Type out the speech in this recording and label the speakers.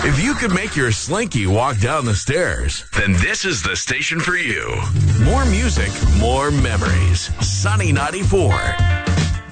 Speaker 1: If you could make your Slinky walk down the stairs, then this is the station for you. More music, more memories. Sunny 94.